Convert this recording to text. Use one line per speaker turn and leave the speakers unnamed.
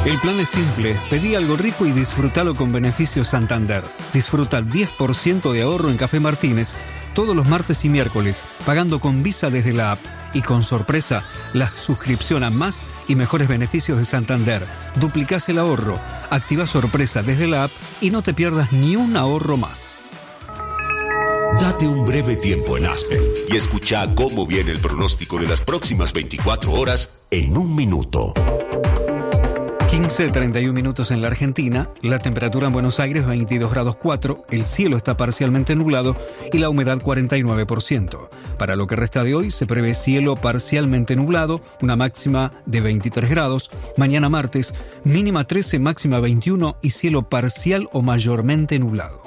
El plan es simple, pedí algo rico y disfrútalo con beneficios Santander. Disfruta 10% de ahorro en Café Martínez todos los martes y miércoles, pagando con Visa desde la app. Y con sorpresa, la suscripción a más y mejores beneficios de Santander. Duplicás el ahorro, activa sorpresa desde la app y no te pierdas ni un ahorro más.
Date un breve tiempo en Aspen y escucha cómo viene el pronóstico de las próximas 24 horas en un minuto.
15:31 minutos en la Argentina, la temperatura en Buenos Aires 22 grados 4, el cielo está parcialmente nublado y la humedad 49%. Para lo que resta de hoy se prevé cielo parcialmente nublado, una máxima de 23 grados, mañana martes mínima 13, máxima 21 y cielo parcial o mayormente nublado.